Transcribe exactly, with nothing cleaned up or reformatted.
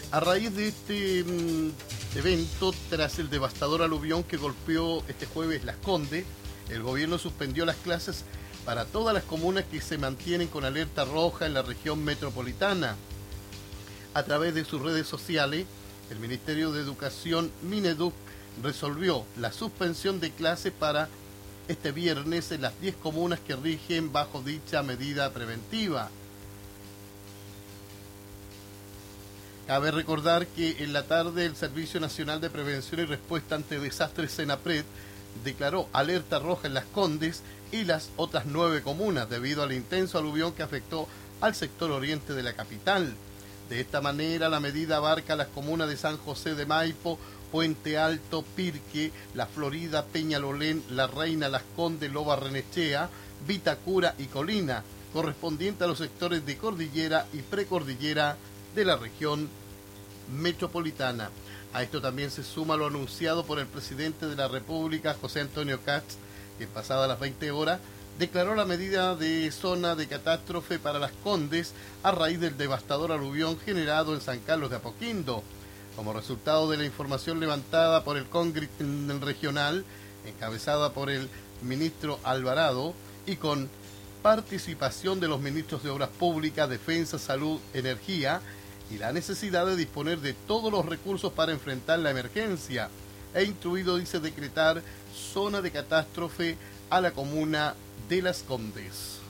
A raíz de este mm, evento, tras el devastador aluvión que golpeó este jueves Las Condes, el gobierno suspendió las clases para todas las comunas que se mantienen con alerta roja en la región metropolitana. A través de sus redes sociales, el Ministerio de Educación, Mineduc, resolvió la suspensión de clases para este viernes en las diez comunas que rigen bajo dicha medida preventiva. Cabe recordar que en la tarde el Servicio Nacional de Prevención y Respuesta ante Desastres, SENAPRED, declaró alerta roja en Las Condes y las otras nueve comunas debido al intenso aluvión que afectó al sector oriente de la capital. De esta manera, la medida abarca las comunas de San José de Maipo, Puente Alto, Pirque, La Florida, Peñalolén, La Reina, Las Condes, Lo Barrenechea, Vitacura y Colina, correspondiente a los sectores de cordillera y precordillera de la región metropolitana. A esto también se suma lo anunciado por el presidente de la República, José Antonio Kast, que pasadas las veinte horas declaró la medida de zona de catástrofe para Las Condes a raíz del devastador aluvión generado en San Carlos de Apoquindo. Como resultado de la información levantada por el Congreso Regional, encabezada por el ministro Alvarado y con participación de los ministros de Obras Públicas, Defensa, Salud, Energía, y la necesidad de disponer de todos los recursos para enfrentar la emergencia, e instruido, dice, decretar zona de catástrofe a la comuna de Las Condes.